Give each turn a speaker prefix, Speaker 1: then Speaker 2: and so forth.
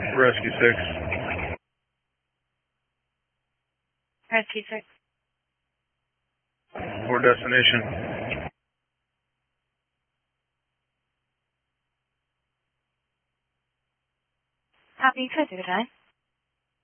Speaker 1: Rescue 6.
Speaker 2: Rescue 6.
Speaker 1: For destination.
Speaker 2: Copy, close to the time.